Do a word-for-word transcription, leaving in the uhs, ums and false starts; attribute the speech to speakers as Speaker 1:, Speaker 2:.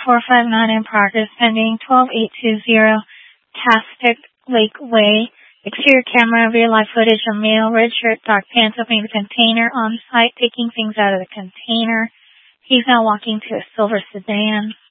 Speaker 1: four five nine in progress, pending twelve eight two zero Tastic Lake Way. Exterior camera, rear live footage of male, red shirt, dark pants, opening the container on site, taking things out of the container. He's now walking to a silver sedan.